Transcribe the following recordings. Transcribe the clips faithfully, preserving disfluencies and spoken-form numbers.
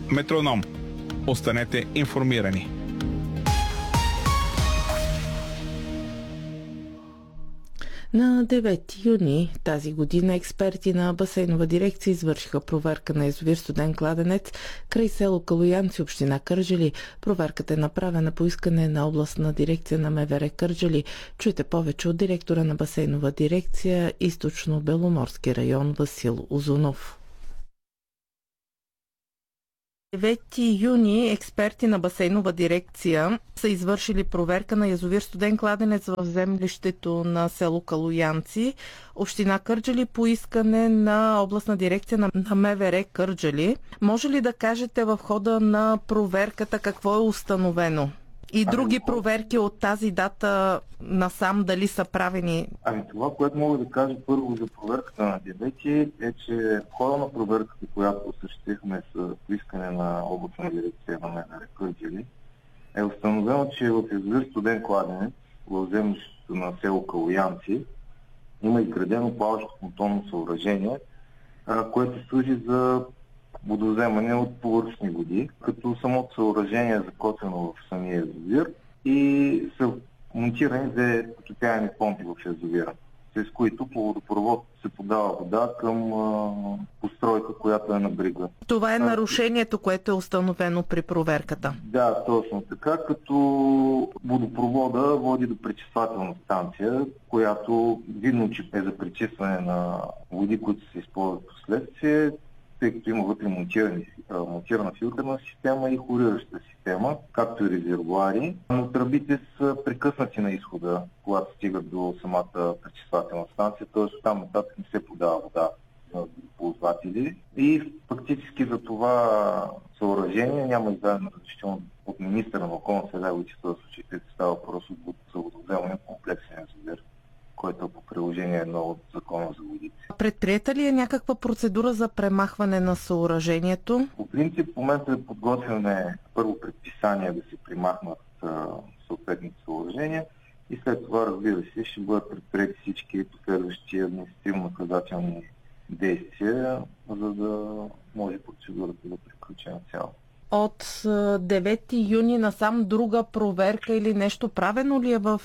Метроном. Останете информирани. На девети юни тази година експерти на басейнова дирекция извършиха проверка на язовир Студен кладенец край село Калоянци, община Кърджали. Проверката е направена по искане на областна дирекция на МВР Кърджали. Чуйте повече от директора на басейнова дирекция Източно-Беломорски район Васил Узунов. девети юни експерти на басейнова дирекция са извършили проверка на язовир Студен кладенец в землището на село Калоянци, община Кърджали, по искане на областна дирекция на МВР Кърджали. Може ли да кажете в хода на проверката какво е установено? И други проверки от тази дата насам дали са правени? Ами това, което мога да кажа първо за проверката на девети е, че в хода на проверката, която осъществихме с поискане на областна дирекция на МВР Кърджали, е установено, че в язовир Студен кладенец, в землището на село Калоянци, има изградено плаващо понтонно съоръжение, което служи за водовземане от повърхностни води, като самото съоръжение е закотвено в самия язовир и са монтирани две потопяеми помпи в язовира, с които по водопровод се подава вода към а, постройка, която е на брега. Това е нарушението, което е установено при проверката. Да, точно така, като водопровода води до пречиствателна станция, която видно, че е за пречистване на води, които се използват в последствие, тъй като има вътре монтирана филтрна система и хорираща система, както и резервоари, но тръбите са прекъснати на изхода, когато стигат до самата пречиствателна станция, т.е. оттам нататък не се подава вода за ползватели. И фактически за това съоръжение няма издадено разрешително от министъра на околната среда и водите, в случаите става въпрос за водовземане в комплексен язовир, който е по приложение едно от Закона за водите. Предприета ли е някаква процедура за премахване на съоръжението? По принцип, в момента подготвяме първо предписание да се премахнат съответните съоръжения и след това, разбира се, ще бъдат предприети всички последващи административно-наказателни действия, за да може процедурата да приключи на цяло. От девети юни насам друга проверка или нещо правено ли е в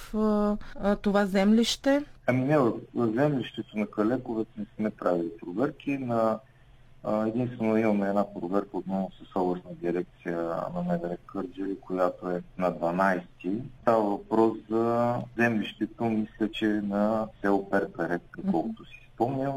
а, това землище? Ами не, в землището на Калековец не сме правили проверки. На, а, единствено имаме една проверка отново с областна дирекция на МВР Кърджали, която е на дванадесети. Става въпрос за землището, мисля, че на село Перперек, колкото си спомням.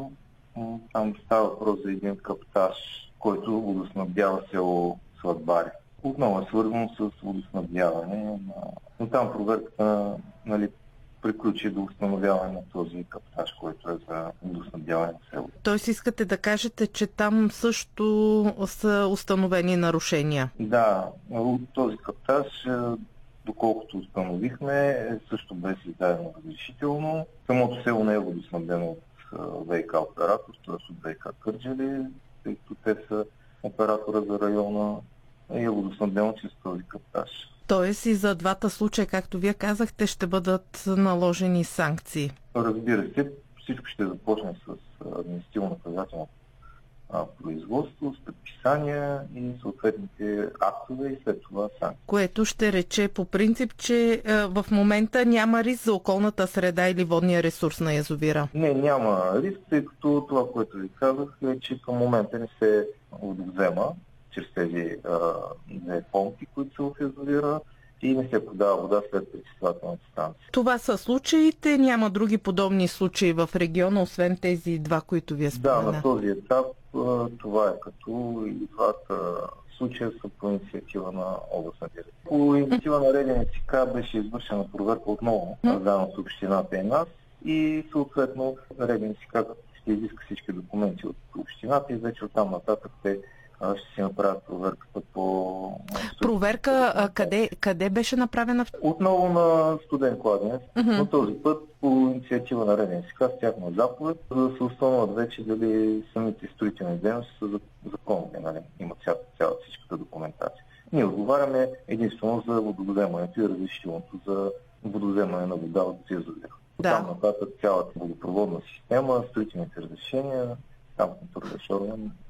Там става въпрос за един каптаж, който водоснабдява село Сладбари. Отново е свързано с водоснабдяване, но там проверката, нали, приключи до установяване на този каптаж, който е за водоснабдяване на село. Тоест искате да кажете, че там също са установени нарушения? Да, този каптаж, доколкото установихме, също без издадено разрешително. Самото село не е водоснабдено от ВиК оператор, т.е. от ВиК Кърджали, тъй като те са оператора за района и е водоснабдено чрез този каптаж. Тоест и за двата случая, както вие казахте, ще бъдат наложени санкции? Разбира се, всичко ще започне с административно-наказателно производство, с предписания и съответните актове и след това санкции. Което ще рече по принцип, че е, в момента няма риск за околната среда или водния ресурс на язовира? Не, няма риск, тъй като това, което ви казах, е, че към момента не се водовзема чрез тези две помпи, които са в язовира, и не се подава вода след пречиствателната станция. Това са случаите, няма други подобни случаи в региона, освен тези два, които вие спомена? Да, на този етап това е като и двата случая са по инициатива на областна дирекция. По инициатива на РДНСК беше извършена проверка отново, заедно с общината и нас, и съответно РДНСК ще изиска всички документи от общината и вече оттам нататък те ще си направят проверката по... Проверка а, къде, къде беше направена? Отново на Студен кладенец, uh-huh. но този път по инициатива на РДНСК с тяхна заповед, за да се установят вече дали самите строителни дейности са законни, нали? Имат цяла, цяла всичката документация. Ние отговаряме единствено за водовземането и разрешителното за водовземане на вода от язовира. Да. Там нататък цялата водопроводна система, строителните разрешения, там контролиращ орган.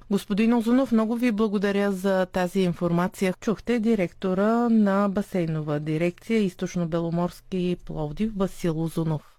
Господин Озунов, много ви благодаря за тази информация. Чухте директора на басейнова дирекция Източно-Беломорски Пловдив Васил Озунов.